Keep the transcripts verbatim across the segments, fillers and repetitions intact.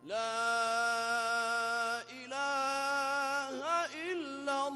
لا إله إلا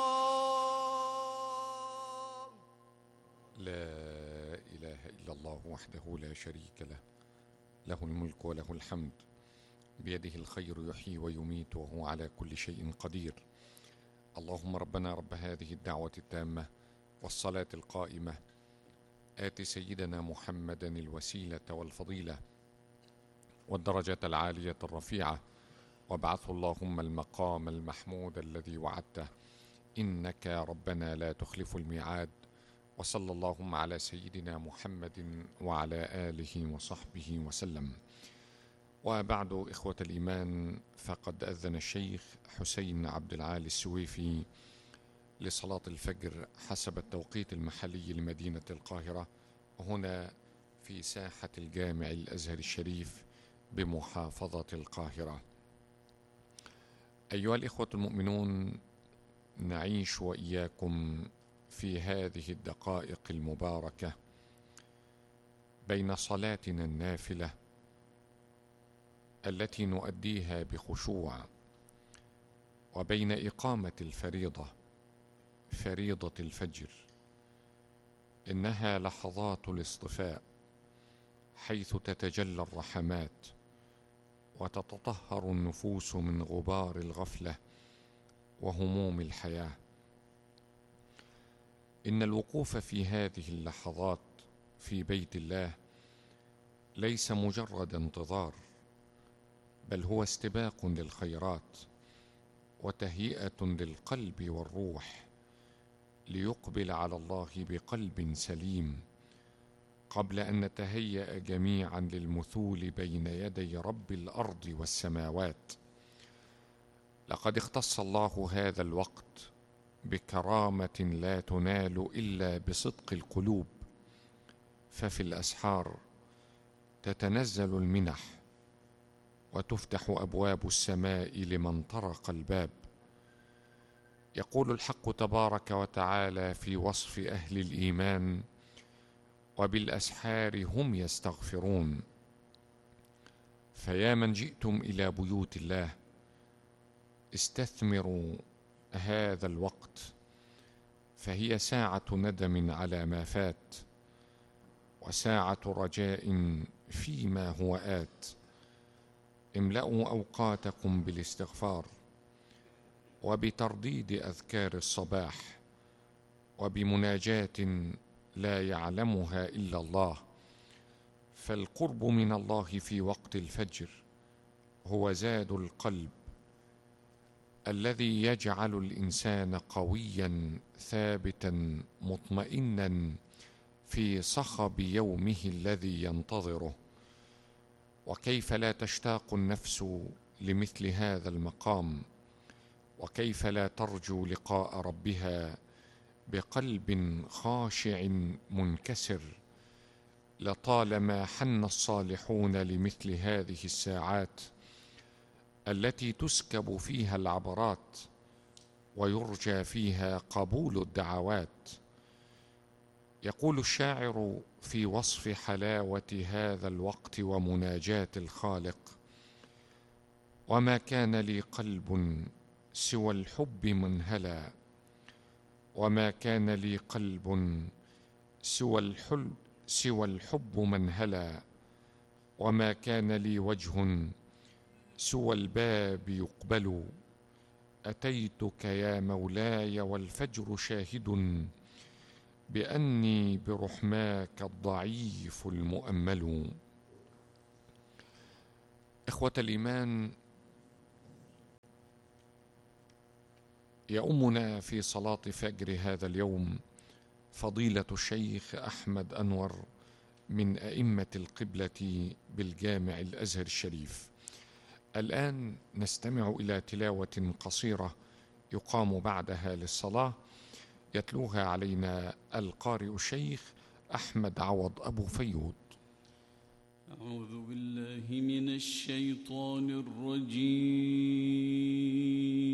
الله. لا إله إلا الله وحده لا شريك له، له الملك وله الحمد، بيده الخير يحيي ويميت وهو على كل شيء قدير. اللهم ربنا رب هذه الدعوة التامة والصلاة القائمة، آت سيدنا محمدا الوسيلة والفضيلة والدرجة العالية الرفيعة، وابعثه اللهم المقام المحمود الذي وعدته، إنك ربنا لا تخلف الميعاد. وصلى اللهم على سيدنا محمد وعلى آله وصحبه وسلم. وبعد، إخوة الإيمان، فقد أذن الشيخ حسين عبد العالي السويفي لصلاة الفجر حسب التوقيت المحلي لمدينة القاهرة، هنا في ساحة الجامع الأزهر الشريف بمحافظة القاهرة. أيها الإخوة المؤمنون، نعيش وإياكم في هذه الدقائق المباركة بين صلاتنا النافلة التي نؤديها بخشوع وبين إقامة الفريضة، فريضة الفجر. إنها لحظات الاصطفاء، حيث تتجلى الرحمات وتتطهر النفوس من غبار الغفلة وهموم الحياة. إن الوقوف في هذه اللحظات في بيت الله ليس مجرد انتظار، بل هو استباق للخيرات وتهيئة للقلب والروح ليقبل على الله بقلب سليم، قبل أن نتهيأ جميعا للمثول بين يدي رب الأرض والسماوات. لقد اختص الله هذا الوقت بكرامة لا تنال إلا بصدق القلوب، ففي الأسحار تتنزل المنح وتفتح أبواب السماء لمن طرق الباب. يقول الحق تبارك وتعالى في وصف أهل الإيمان: وبالأسحار هم يستغفرون. فيا من جئتم إلى بيوت الله، استثمروا هذا الوقت، فهي ساعة ندم على ما فات وساعة رجاء فيما هو آت. املأوا أوقاتكم بالاستغفار وبترديد أذكار الصباح وبمناجاة لا يعلمها إلا الله، فالقرب من الله في وقت الفجر هو زاد القلب الذي يجعل الإنسان قويا ثابتا مطمئنا في صخب يومه الذي ينتظره. وكيف لا تشتاق النفس لمثل هذا المقام، وكيف لا ترجو لقاء ربها بقلب خاشع منكسر. لطالما حن الصالحون لمثل هذه الساعات التي تسكب فيها العبرات ويرجى فيها قبول الدعوات. يقول الشاعر في وصف حلاوة هذا الوقت ومناجاة الخالق: وما كان لي قلب سوى الحب منهلا، وما كان لي قلب سوى الحب سوى الحب منهلا، وما كان لي وجه سوى الباب يقبل. أتيتك يا مولاي والفجر شاهد بأني برحماك الضعيف المؤمل. إخوة الإيمان، يؤمنا في صلاة فجر هذا اليوم فضيلة الشيخ أحمد أنور من أئمة القبلة بالجامع الأزهر الشريف. الآن نستمع إلى تلاوة قصيرة يقام بعدها للصلاة، يتلوها علينا القارئ الشيخ أحمد عوض أبو فيود. أعوذ بالله من الشيطان الرجيم.